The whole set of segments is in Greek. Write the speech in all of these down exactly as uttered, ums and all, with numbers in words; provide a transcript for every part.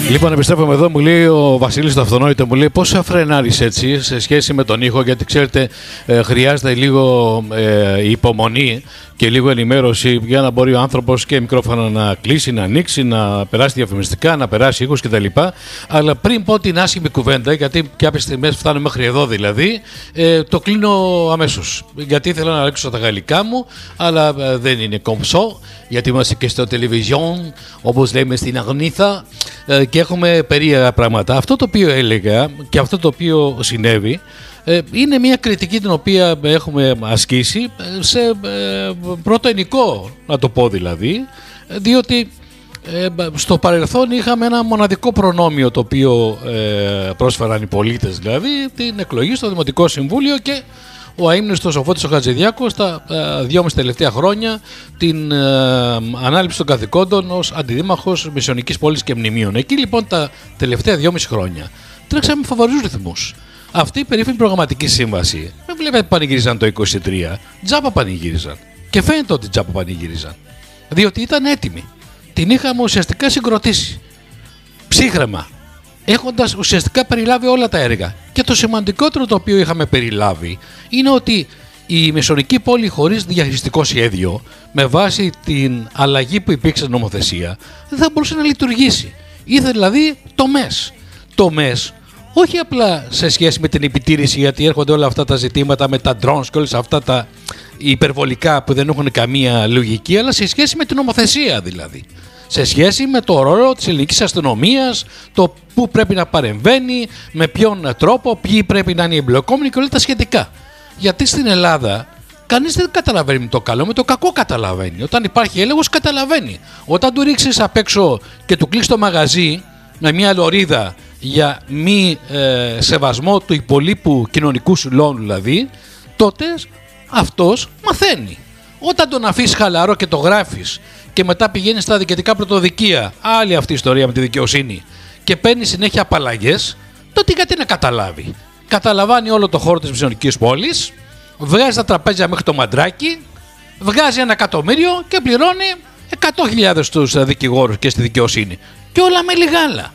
Λοιπόν, επιστρέφουμε εδώ. Μου λέει ο Βασίλης το αυτονόητο, μου λέει πώς θα φρενάρεις έτσι σε σχέση με τον ήχο, γιατί ξέρετε ε, χρειάζεται λίγο ε, υπομονή και λίγο ενημέρωση για να μπορεί ο άνθρωπος και μικρόφωνο να κλείσει, να ανοίξει, να περάσει διαφημιστικά, να περάσει ήχος κτλ. Αλλά πριν πω την άσχημη κουβέντα, γιατί κάποιες στιγμές φτάνω μέχρι εδώ δηλαδή, ε, το κλείνω αμέσως. Γιατί ήθελα να ρίξω τα γαλλικά μου, αλλά ε, δεν είναι κομψό, γιατί είμαστε και στο τηλεβιζιόν, όπως λέμε στην Αρνίθα, ε, και έχουμε περίεργα πράγματα. Αυτό το οποίο έλεγα και αυτό το οποίο συνέβη, είναι μια κριτική την οποία έχουμε ασκήσει σε πρώτο ενικό, να το πω δηλαδή, διότι στο παρελθόν είχαμε ένα μοναδικό προνόμιο το οποίο πρόσφεραν οι πολίτες, δηλαδή την εκλογή στο Δημοτικό Συμβούλιο και ο αείμνηστος ο Φώτης ο Χατζηδιάκος τα δυόμιση τελευταία χρόνια την ε, ανάληψη των καθηκόντων ως αντιδήμαρχος Μεσαιωνικής Πόλης και Μνημείων. Εκεί λοιπόν τα τελευταία δυόμιση χρόνια τρέξαμε με φαβορούς ρυθμούς. Αυτή η περίφημη προγραμματική σύμβαση, με βλέπετε που πανηγύριζαν το είκοσι τρία, τζάπα πανηγύριζαν. Και φαίνεται ότι τζάπα πανηγύριζαν. Διότι ήταν έτοιμη. Την είχαμε ουσιαστικά συγκροτήσει. Ψύχρεμα. Έχοντας ουσιαστικά περιλάβει όλα τα έργα. Και το σημαντικότερο το οποίο είχαμε περιλάβει είναι ότι η Μεσαιωνική Πόλη χωρίς διαχειριστικό σχέδιο, με βάση την αλλαγή που υπήρξε στην νομοθεσία, δεν θα μπορούσε να λειτουργήσει. Ήθελε δηλαδή τομές. Τομές όχι απλά σε σχέση με την επιτήρηση, γιατί έρχονται όλα αυτά τα ζητήματα με τα drones και όλα αυτά τα υπερβολικά που δεν έχουν καμία λογική, αλλά σε σχέση με την νομοθεσία δηλαδή. Σε σχέση με το ρόλο της ελληνικής αστυνομίας, το πού πρέπει να παρεμβαίνει, με ποιον τρόπο, ποιοι πρέπει να είναι εμπλεκόμενοι και όλα τα σχετικά. Γιατί στην Ελλάδα κανείς δεν καταλαβαίνει με το καλό, με το κακό καταλαβαίνει. Όταν υπάρχει έλεγχος καταλαβαίνει. Όταν του ρίξεις απ' έξω και του κλείσεις το μαγαζί με μια λωρίδα για μη ε, σεβασμό του υπολείπου κοινωνικού συλλόγου δηλαδή, τότε αυτός μαθαίνει. Όταν τον αφήσεις χαλαρό και το γράφεις και μετά πηγαίνει στα διοικητικά πρωτοδικεία, άλλη αυτή η ιστορία με τη δικαιοσύνη, και παίρνει συνέχεια απαλλαγές, τότε γιατί να καταλάβει. Καταλαβάνει όλο το χώρο της Μεσαιωνικής Πόλης, βγάζει τα τραπέζια μέχρι το μαντράκι, βγάζει ένα εκατομμύριο και πληρώνει εκατό χιλιάδες στους δικηγόρους και στη δικαιοσύνη. Και όλα με λιγάλα.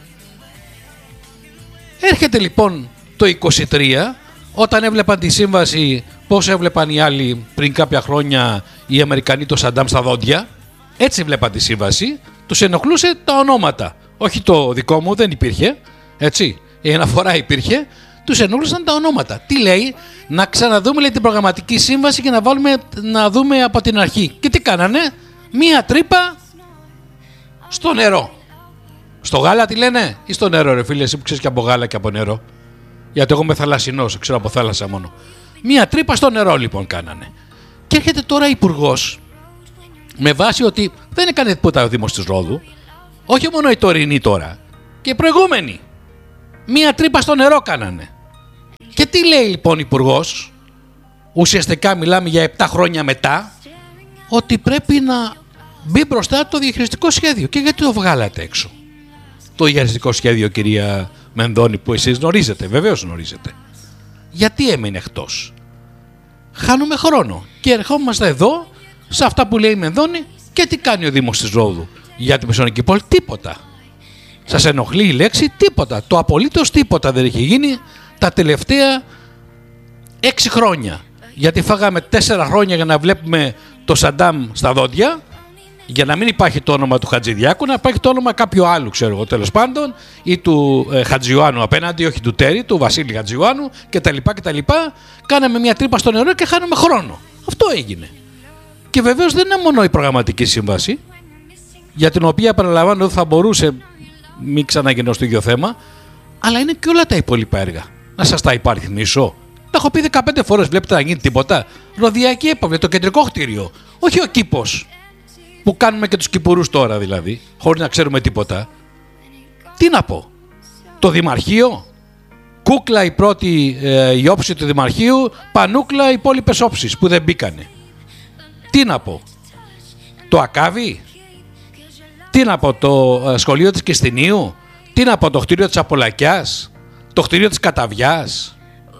Έρχεται λοιπόν το είκοσι τρία, όταν έβλεπαν τη σύμβαση, πώς έβλεπαν οι άλλοι πριν κάποια χρόνια οι Αμερικανοί το Σαντάμ στα δόντια, έτσι βλέπαν τη σύμβαση, τους ενοχλούσε τα ονόματα. Όχι το δικό μου, δεν υπήρχε, έτσι, η αναφορά υπήρχε, τους ενοχλούσαν τα ονόματα. Τι λέει, να ξαναδούμε λέει, την προγραμματική σύμβαση και να βάλουμε να δούμε από την αρχή. Και τι κάνανε, μία τρύπα στο νερό. Στο γάλα τι λένε, ή στο νερό ρε φίλε, εσύ που ξέρεις και από γάλα και από νερό. Γιατί εγώ είμαι θαλασσινός, ξέρω από θάλασσα μόνο. Μία τρύπα στο νερό λοιπόν κάνανε. Και έρχεται τώρα υπουργός, με βάση ότι δεν έκανε τίποτα ο Δήμος της Ρόδου, όχι μόνο η τωρινή τώρα, και οι προηγούμενοι. Μία τρύπα στο νερό κάνανε. Και τι λέει λοιπόν υπουργός, ουσιαστικά μιλάμε για επτά χρόνια μετά, ότι πρέπει να μπει μπροστά το διαχειριστικό σχέδιο. Και γιατί το βγάλατε έξω το διαχειριστικό σχέδιο, κυρία Μενδώνη, που εσείς γνωρίζετε, βεβαίως γνωρίζετε. Γιατί έμεινε εκτός. Χάνουμε χρόνο και ερχόμαστε εδώ σε αυτά που λέει η Μενδώνη. Και τι κάνει ο Δήμος της Ρόδου για τη Μεσαιωνική Πόλη? Τίποτα. Σας ενοχλεί η λέξη? Τίποτα. Το απολύτως τίποτα δεν έχει γίνει τα τελευταία έξι χρόνια. Γιατί φάγαμε τέσσερα χρόνια για να βλέπουμε το Σαντάμ στα δόντια, για να μην υπάρχει το όνομα του Χατζηδιάκου, να υπάρχει το όνομα κάποιου άλλου, ξέρω εγώ, τέλος πάντων, ή του ε, Χατζιουάνου απέναντι, όχι του Τέρι, του Βασίλη Χατζιουάνου κτλ. κτλ. Κάναμε μια τρύπα στο νερό και χάνουμε χρόνο. Αυτό έγινε. Και βεβαίως δεν είναι μόνο η προγραμματική σύμβαση, για την οποία παραλαμβάνω ότι θα μπορούσε, μην ξαναγεννώ στο ίδιο θέμα, αλλά είναι και όλα τα υπόλοιπα έργα. Να σας τα υπαριθμίσω. Τα έχω πει δεκαπέντε φορές, βλέπετε να γίνει τίποτα. Ροδιακή έπαυλη, το κεντρικό κτίριο, όχι ο κήπος. Που κάνουμε και τους κυπουρούς τώρα δηλαδή, χωρίς να ξέρουμε τίποτα. Τι να πω, το Δημαρχείο, κούκλα η πρώτη ε, η όψη του Δημαρχείου, πανούκλα οι υπόλοιπες όψεις που δεν μπήκανε. Τι να πω, το Ακάβι, τι να πω, το ε, σχολείο της Κιστινίου, τι να πω, το κτίριο της Απολακιάς, το κτίριο της Καταβιάς,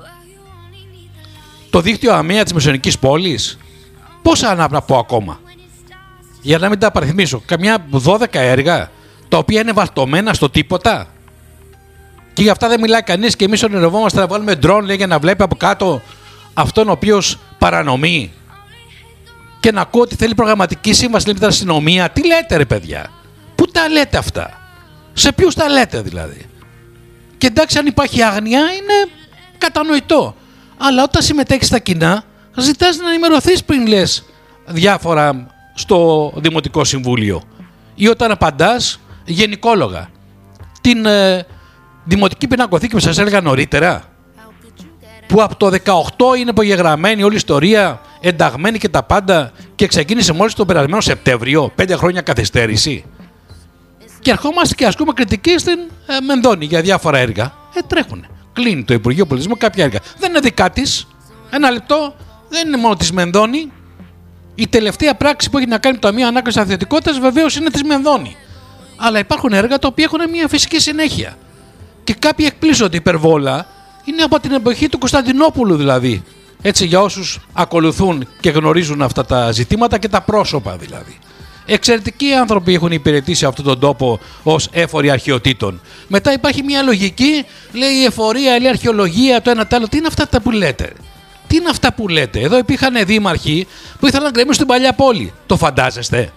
το δίκτυο ΑΜΕΑ της Μεσαιωνικής Πόλης. Πόσα να πω ακόμα, για να μην τα απαριθμίσω, καμιά δώδεκα έργα, τα οποία είναι βαλτωμένα στο τίποτα. Και γι' αυτά δεν μιλάει κανείς και εμείς ονειρευόμαστε να βάλουμε ντρόν, λέει, για να βλέπει από κάτω αυτόν ο οποίος παρανομεί. Και να ακούω ότι θέλει προγραμματική σύμβαση, λέει, με την αστυνομία. Τι λέτε, ρε παιδιά? Πού τα λέτε αυτά? Σε ποιους τα λέτε δηλαδή? Και εντάξει, αν υπάρχει άγνοια είναι κατανοητό. Αλλά όταν συμμετέχεις στα κοινά, ζητάς να ενημερωθείς πριν λες διάφορα στο Δημοτικό Συμβούλιο. Ή όταν απαντάς γενικόλογα. Την ε, Δημοτική Πινακοθήκη που σας έλεγα νωρίτερα, που από το δεκαοκτώ είναι υπογεγραμμένη όλη η ιστορία, ενταγμένη και τα πάντα, και ξεκίνησε μόλις τον περασμένο Σεπτέμβριο, πέντε χρόνια καθυστέρηση. Και ερχόμαστε και ασκούμε κριτική στην ε, Μενδώνη για διάφορα έργα. Ε, τρέχουνε. Κλείνει το Υπουργείο Πολιτισμού κάποια έργα. Δεν είναι δικά της. Ένα λεπτό, δεν είναι μόνο της Μενδώνη. Η τελευταία πράξη που έχει να κάνει το Ταμείο Ανάκαμψης Αθλητικότητας βεβαίως είναι της Μενδώνη. Αλλά υπάρχουν έργα τα οποία έχουν μια φυσική συνέχεια. Και κάποιοι εκπλήσονται υπερβόλα. Είναι από την εποχή του Κωνσταντινόπουλου δηλαδή. Έτσι, για όσους ακολουθούν και γνωρίζουν αυτά τα ζητήματα και τα πρόσωπα δηλαδή. Εξαιρετικοί άνθρωποι έχουν υπηρετήσει αυτόν τον τόπο ως έφοροι αρχαιοτήτων. Μετά υπάρχει μια λογική, λέει η εφορία, λέει αρχαιολογία, το ένα το άλλο. Τι είναι αυτά τα που λέτε? Τι είναι αυτά που λέτε? Εδώ υπήρχαν δήμαρχοι που ήθελαν να γκρεμίσουν την παλιά πόλη. Το φαντάζεστε?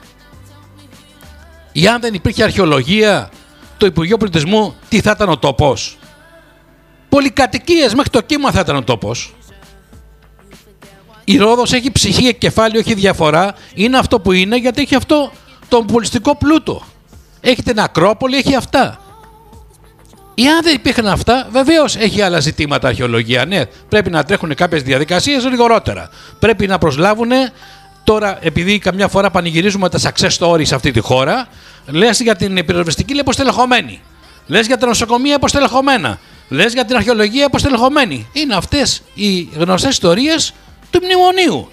Ή αν δεν υπήρχε αρχαιολογία, το Υπουργείο Πολιτισμού, τι θα ήταν ο τόπος? Πολυκατοικίες μέχρι το κύμα θα ήταν ο τόπος. Η Ρόδος έχει ψυχή, έχει κεφάλαιο, έχει διαφορά. Είναι αυτό που είναι γιατί έχει αυτό τον πολιτιστικό πλούτο. Έχει την Ακρόπολη, έχει αυτά. Εάν δεν υπήρχαν αυτά, βεβαίως έχει άλλα ζητήματα αρχαιολογία. Ναι, πρέπει να τρέχουν κάποιες διαδικασίες γρηγορότερα. Πρέπει να προσλάβουν. Τώρα, επειδή καμιά φορά πανηγυρίζουμε τα success stories σε αυτή τη χώρα, λες για την πυροσβεστική, λέει, υποστελεχωμένη. Λες για τα νοσοκομεία, υποστελεχωμένα. Λες για την αρχαιολογία, υποστελεχωμένη. Είναι αυτές οι γνωστές ιστορίες του μνημονίου.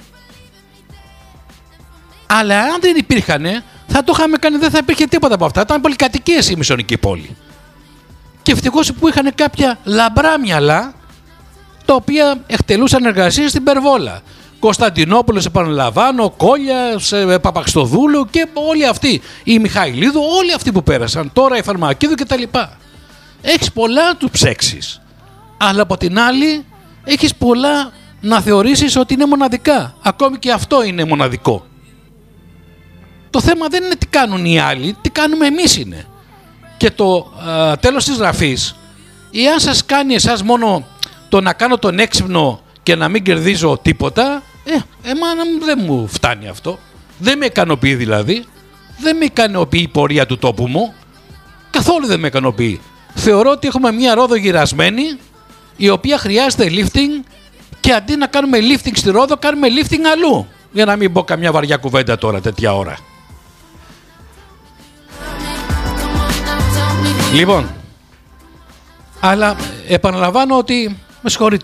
Αλλά αν δεν υπήρχαν, θα το είχαμε κάνει, δεν θα υπήρχε τίποτα από αυτά. Ήταν πολυκατοικίες η Μισονική πόλη. Και ευτυχώς που είχαν κάποια λαμπρά μυαλά, τα οποία εκτελούσαν εργασίες στην Περβόλα. Κωνσταντινόπουλος, επαναλαμβάνω, Κόλλιας, Παπαξτοδούλου και όλοι αυτοί. Η Μιχαηλίδου, όλοι αυτοί που πέρασαν. Τώρα η Φαρμακίδου κτλ. Έχεις πολλά να του ψέξεις. Αλλά από την άλλη, έχεις πολλά να θεωρήσεις ότι είναι μοναδικά. Ακόμη και αυτό είναι μοναδικό. Το θέμα δεν είναι τι κάνουν οι άλλοι, τι κάνουμε εμείς είναι. Και το α, τέλος της γραφής, εάν σας κάνει εσάς μόνο το να κάνω τον έξυπνο και να μην κερδίζω τίποτα, ε, εμένα δεν μου φτάνει αυτό. Δεν με ικανοποιεί δηλαδή. Δεν με ικανοποιεί η πορεία του τόπου μου. Καθόλου δεν με ικανοποιεί. Θεωρώ ότι έχουμε μια Ρόδο γυρασμένη, η οποία χρειάζεται lifting, και αντί να κάνουμε lifting στη Ρόδο, κάνουμε lifting αλλού. Για να μην πω καμιά βαριά κουβέντα τώρα τέτοια ώρα. Λοιπόν, αλλά επαναλαμβάνω ότι, με συγχωρείτε,